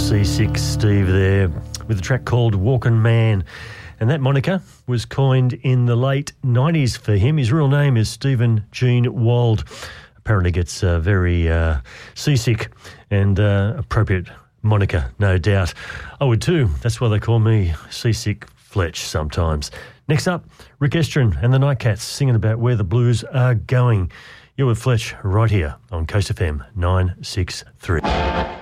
Seasick Steve there with a track called Walkin' Man. And that moniker was coined in the late 90s for him. His real name is Stephen Gene Wald. Apparently gets very seasick and appropriate moniker, no doubt. I would too. That's why they call me Seasick Fletch sometimes. Next up, Rick Estrin and the Nightcats singing about where the blues are going. You're with Fletch right here on Coast FM 963.